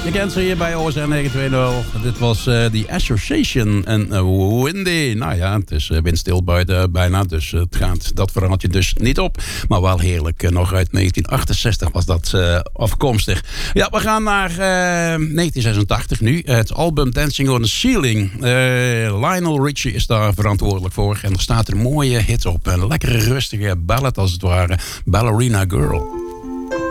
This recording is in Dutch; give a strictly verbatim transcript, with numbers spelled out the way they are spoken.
Je kent ze hier bij O S N negen twee nul. Dit was uh, The Association en uh, Windy. Nou ja, het is uh, windstil buiten bijna, dus uh, het gaat dat verhaaltje dus niet op. Maar wel heerlijk. Uh, nog uit negentien achtenzestig was dat uh, afkomstig. Ja, we gaan naar uh, negentien zesentachtig nu. Uh, het album Dancing on the Ceiling. Uh, Lionel Richie is daar verantwoordelijk voor. En er staat een mooie hit op. Een lekkere rustige ballad als het ware. Ballerina Girl.